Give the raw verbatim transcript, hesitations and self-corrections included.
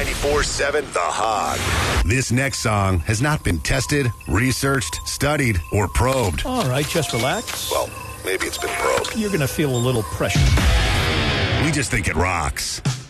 ninety-four seven The Hog. This next song has not been tested, researched, studied, or probed. All right, just relax. Well, maybe it's been probed. You're going to feel a little pressure. We just think it rocks.